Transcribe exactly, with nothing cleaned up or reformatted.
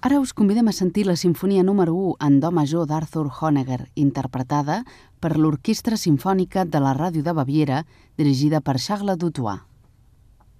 Ara us convidem a sentir la sinfonia número u en do major d'Arthur Honegger, interpretada per l'Orquestra Simfònica de la Ràdio de Baviera, dirigida per Charles Dutoit.